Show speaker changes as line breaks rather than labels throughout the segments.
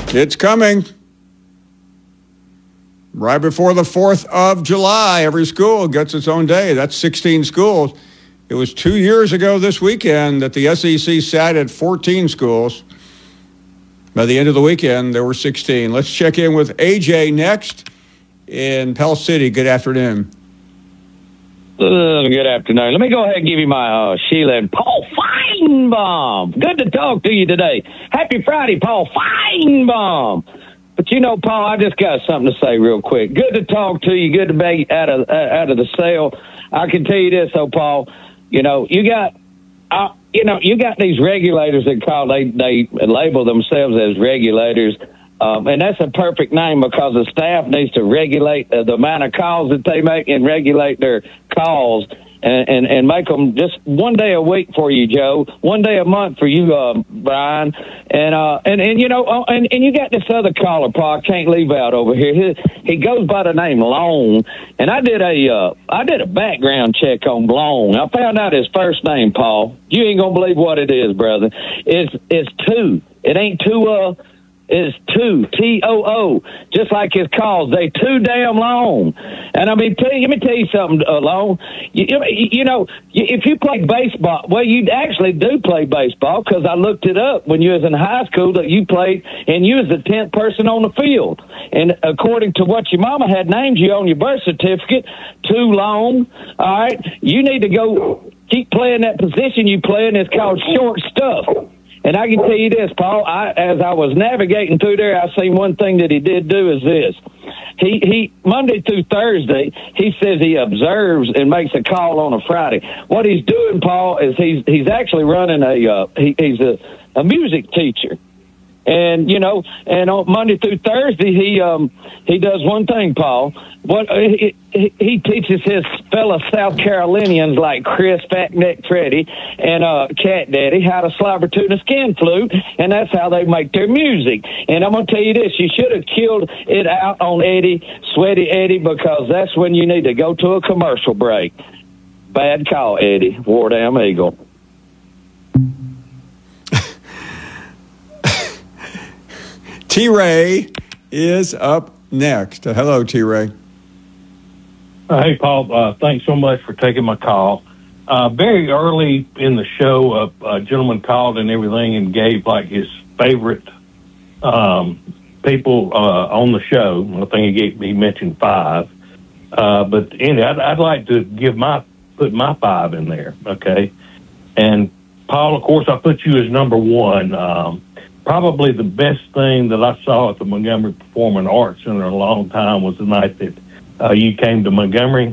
It's coming. Right before the 4th of July, every school gets its own day. That's 16 schools. It was 2 years ago this weekend that the SEC sat at 14 schools. By the end of the weekend, there were 16. Let's check in with AJ next in Pell City. Good afternoon.
Good afternoon. Let me go ahead and give you my Sheila and Paul Feinbaum. Good to talk to you today. Happy Friday, Paul Feinbaum. But you know, Paul, I just got something to say real quick. Good to talk to you. Good to be out of the cell. I can tell you this, though, Paul. You know, you got these regulators that they label themselves as regulators. And that's a perfect name because the staff needs to regulate the amount of calls that they make and regulate their calls and make them just one day a week for you, Joe, one day a month for you, Brian. And you know, and you got this other caller, Paul, I can't leave out over here. He goes by the name Long. And I did a background check on Long. I found out his first name, Paul. You ain't gonna believe what it is, brother. It's two. It ain't two, is two, T-O-O, just like his calls. They too damn long. And I mean, let me tell you something, Long. You know, if you play baseball, well, you actually do play baseball because I looked it up when you was in high school that you played, and you was the 10th person on the field. And according to what your mama had named you on your birth certificate, too long. All right, you need to go keep playing that position you play, and it's called short stuff. And I can tell you this, Paul, as I was navigating through there, I seen one thing that he did do is this. He Monday through Thursday, he says he observes and makes a call on a Friday. What he's doing, Paul, is he's actually running he's a music teacher. And, you know, and on Monday through Thursday, he does one thing, Paul. He teaches his fellow South Carolinians like Chris Fat Neck Freddy and Cat Daddy how to slobber tune a skin flute, and that's how they make their music. And I'm going to tell you this, you should have killed it out on Eddie, Sweaty Eddie, because that's when you need to go to a commercial break. Bad call, Eddie, War Damn Eagle.
T-Ray is up next. Hello, T-Ray.
Hey, Paul. Thanks so much for taking my call. Very early in the show, a gentleman called and everything and gave like his favorite people on the show. I think he mentioned 5. But anyway, I'd like to put my 5 in there. Okay. And Paul, of course, I put you as number 1. Probably the best thing that I saw at the Montgomery Performing Arts Center in a long time was the night that you came to Montgomery.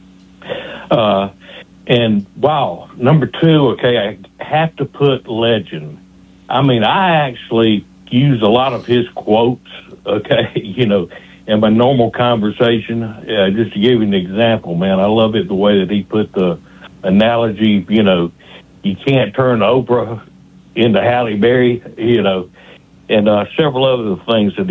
And wow, number 2, okay, I have to put Legend. I mean, I actually use a lot of his quotes, okay, you know, in my normal conversation. Just to give you an example, man, I love it the way that he put the analogy, you know, you can't turn Oprah into Halle Berry, you know, and several other things that